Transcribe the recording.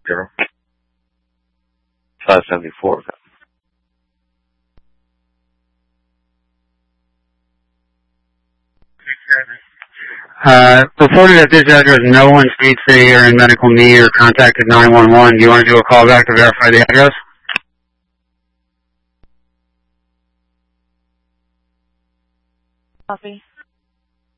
574. Reported at this address, no one speaks they are in medical need or contacted 911. Do you want to do a call back to verify the address? Copy.